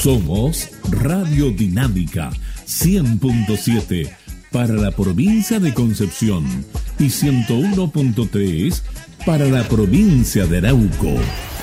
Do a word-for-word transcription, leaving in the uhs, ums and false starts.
Somos Radio Dinámica cien punto siete para la provincia de Concepción y ciento uno punto tres para la provincia de Arauco.